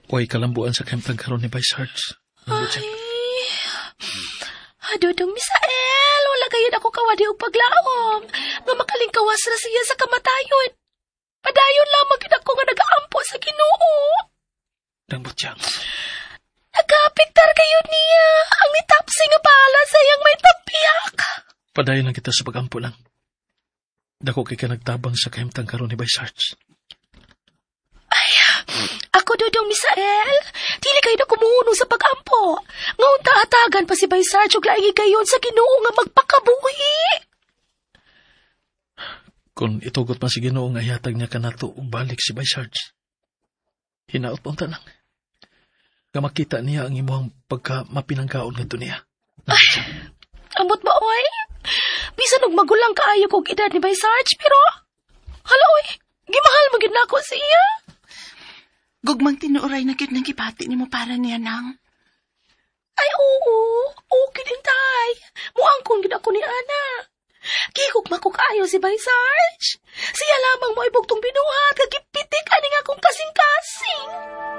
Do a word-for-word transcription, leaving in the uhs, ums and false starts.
Huwag kalambuan sa kayong tagkaroon ni Vice Sarge. Ay, Dodong Misael, wala kayo na ako kawadi o paglaom. Nga makalingkawas na siya sa kamatayon. Padayon lamang yun ako nga nag-aampo sa Ginoo. Dang Butyang. Nagkapiktar kayo niya. Ang nitapsi nga pala sayang may tapiak. Padayon lang kita sa pag-ampo lang. Dako kay ka nagtabang sa kayong tagkaroon ni Vice Sarge. Ay, ako Dodong Misael, dili kayo na kumuno sa pag-ampo. Ngayon taatagan pa si Vice Sarge ug laing gayon sa Ginoo nga magpakabuhi. Kung itugot man si Ginoo nga ihatag niya kanato ug balik si Vice Sarge. Hinaot pa ang tanang. Nga makita niya ang imuhang pagka mapinangkaon ngadto niya. Ay, amot ba oy? Bisan og magulang kaayo kog edad ni Vice Sarge, pero hala oy, gimahal mo gyud nako siya. Gugmang tinuoray na gyud nang gibati nimo para niya nang. Ay oo, okay din tay. Muangkon gyud ako ni ana. Gigugma ko kaayo si Vice Sarge. Siya lamang mo ibugtong binuhat kag gipitik ani nga akong